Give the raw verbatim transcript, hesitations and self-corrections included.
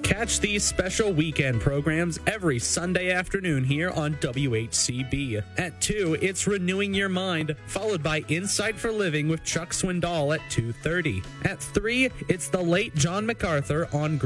Catch these special weekend programs every Sunday afternoon here on W H C B. At two, it's Renewing Your Mind, followed by Insight for Living with Chuck Swindoll at two thirty. At three, it's the late John MacArthur on